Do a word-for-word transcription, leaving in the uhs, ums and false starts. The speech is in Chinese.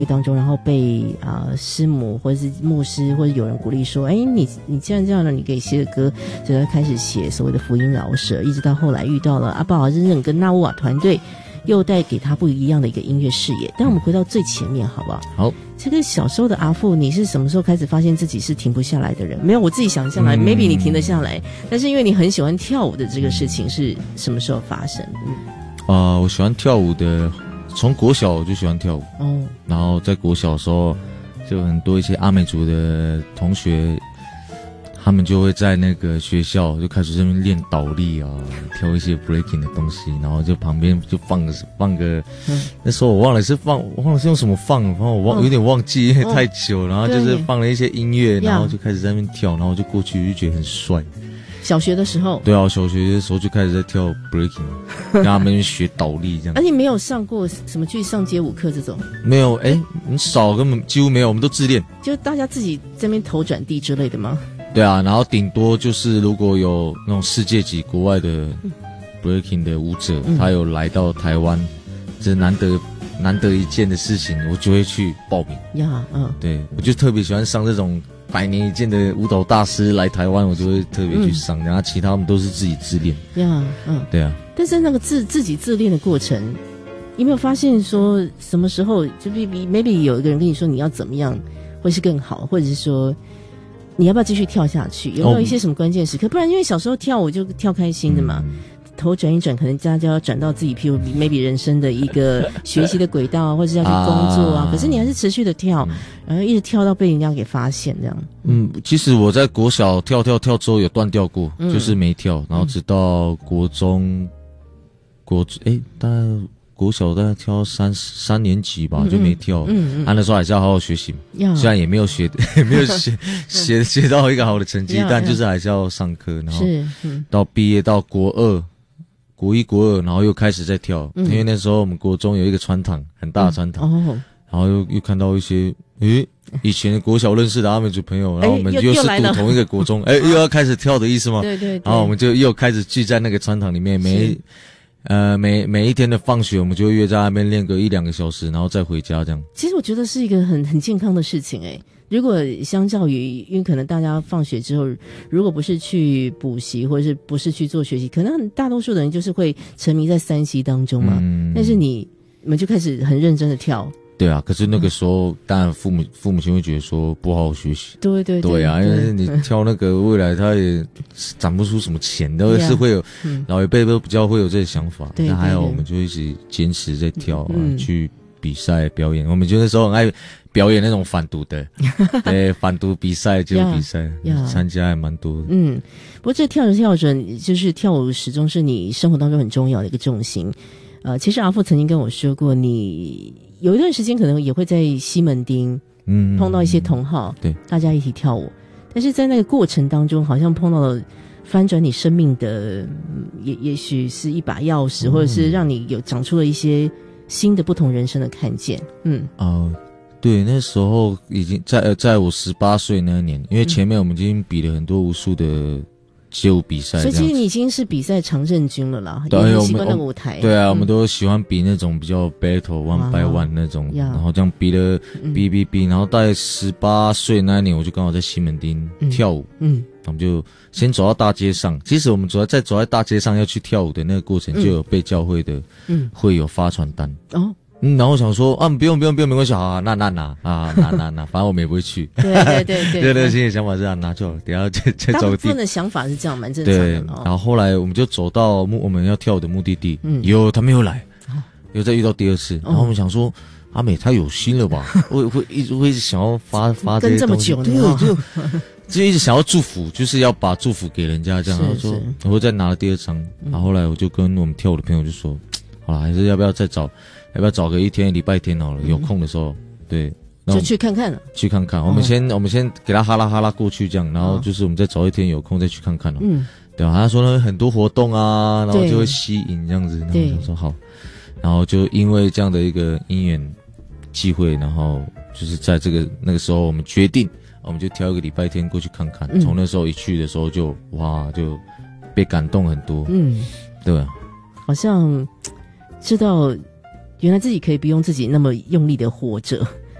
当中，然后被啊、呃、师母或者是牧师或者有人鼓励说，哎，你你既然这样了，你可以写个歌，就要开始写所谓的福音饶舌，一直到后来遇到了阿宝真正跟纳乌瓦团队，又带给他不一样的一个音乐视野。但我们回到最前面好不好？ 好， 这个小时候的阿富，你是什么时候开始发现自己是停不下来的人？没有，我自己想下来、嗯、，maybe 你停得下来，但是因为你很喜欢跳舞的这个事情是什么时候发生？嗯， 啊、呃，我喜欢跳舞的。从国小我就喜欢跳舞，哦，然后在国小的时候，就很多一些阿美族的同学，他们就会在那个学校就开始这边练倒立啊，跳一些 breaking 的东西，然后就旁边就放个放个，嗯、那时候我忘了是放，我忘了是用什么放，然后我忘、哦、有点忘记，因为太久，然后就是放了一些音乐，然后就开始在那边跳，然后就过去就觉得很帅。 小学的时候， 对啊，小学的时候就开始在跳 breaking， 跟他们学倒立这样。 而、啊、你没有上过什么去上街舞课这种？ 没有，哎，很少，根本几乎没有，我们都自练。 就大家自己在那边头转地之类的吗？ 对啊，然后顶多就是如果有那种世界级国外的 breaking 的舞者，嗯、他有来到台湾，这难得难得一见的事情，我就会去报名。呀，嗯，对，我就特别喜欢上这种。百年一见的舞蹈大师来台湾，我就会特别去上，嗯、然后其他们都是自己自练。呀，嗯，对啊。 但是那个自自己自练的过程，有没有发现说什么时候就 maybe maybe 有一个人跟你说你要怎么样会是更好，或者是说你要不要继续跳下去？有没有一些什么关键时刻？哦、不然因为小时候跳舞就跳开心的嘛。嗯，头转一转，可能大家就要转到自己，譬如 maybe 人生的一个学习的轨道，或者要去工作啊。可是你还是持续的跳，嗯、然后一直跳到被人家给发现这样。 嗯，其实我在国小跳跳跳之后有断掉过，嗯、就是没跳，然后直到国中，国诶，大概国小大概跳三三年级吧，嗯、就没跳。嗯嗯，啊，那时候还是要好好学习，虽然也没有学，没有学学学到一个好的成绩，但就是还是要上课，然后到毕业到国二。国一、国二，然后又开始在跳，嗯、因为那时候我们国中有一个穿堂，很大的穿堂，嗯哦、然后又又看到一些，诶，以前的国小认识的阿美族朋友，然后我们又是读同一个国中，诶，又要开始跳的意思吗？ 对对对。 然后我们就又开始聚在那个穿堂里面，每呃每每一天的放学，我们就会约在那边练个一两个小时，然后再回家这样。 其实我觉得是一个很很健康的事情，诶。如果相较于，因为可能大家放学之后，如果不是去补习或者是不是去做学习，可能大多数的人就是会沉迷在三 C 当中嘛。嗯、但是你你们就开始很认真的跳。 对啊，可是那个时候，嗯、当然父母父母亲会觉得说不好好学习。 对对对。 对啊，因为你跳那个未来他也攒不出什么钱，都是会有、嗯、老一辈都比较会有这个想法。对对对。那还有我们就一直坚持在跳啊，嗯、去比赛表演。我们就那时候很爱。表演那种反毒的，对，反毒比赛就比赛，参加还蛮多的。 嗯，不过这跳着跳着，就是跳舞始终是你生活当中很重要的一个重心。呃，其实阿富曾经跟我说过，你有一段时间可能也会在西门町，嗯，碰到一些同好，对，大家一起跳舞。但是在那个过程当中，好像碰到了翻转你生命的，也也许是一把钥匙，嗯、或者是让你有长出了一些新的不同人生的看见。嗯， 哦。对，那时候已经在呃，在我十八岁那一年，因为前面我们已经比了很多无数的街舞比赛， 所以其实你已经是比赛常胜军了啦，对，习惯那个舞台。 对啊，嗯、我们都喜欢比那种比较 battle one by one 那种，然后这样比了比比比，然后在十八岁那一年，我就刚好在西门町跳舞，嗯，嗯我们就先走到大街上。其实我们走在在走在大街上要去跳舞的那个过程，就有被教会的，嗯，会有发传单哦。嗯，然后我想说啊，不用不用不用，没关系，好，那那拿啊，拿拿拿，反正我们也不会去。 对对对对， 对对，心里想法是这样，拿就好，等一下再再走个地。大部分的想法是这样，蛮正常的。 对，然后后来我们就走到目我们要跳的目的地，嗯，有他没有来，又再遇到第二次，然后我们想说，阿美太有心了吧，会会一直会一直想要发发这些东西， 跟这么久， 对，就就一直想要祝福，就是要把祝福给人家这样。然后说，我再拿了第二张，然后后来我就跟我们跳舞的朋友就说，好了，还是要不要再找。要不要找个一天礼拜天好了？有空的时候，对， 就去看看了。 去看看，哦、我们先我们先给他哈拉哈拉过去这样，然后就是我们再找一天有空再去看看了。嗯，对吧？他说呢很多活动啊，然后就会吸引这样子。然后我就说好，然后就因为这样的一个因缘机会，然后就是在这个那个时候，我们决定，我们就挑一个礼拜天过去看看。从、嗯、那时候一去的时候就哇，就被感动很多。嗯，对吧？ 好像知道。原来自己可以不用自己那么用力的活着，